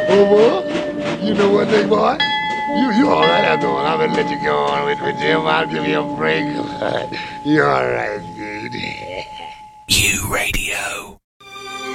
Oh, boy, you know what, big boy? You all right after all. I'm gonna let you go on with Jim. I'll give you a break. You're all right, dude. U Radio.